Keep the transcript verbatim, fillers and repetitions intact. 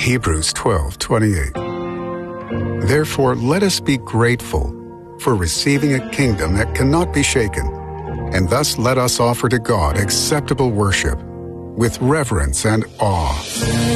Hebrews twelve twenty-eight. Therefore, let us be grateful for receiving a kingdom that cannot be shaken, and thus let us offer to God acceptable worship with reverence and awe.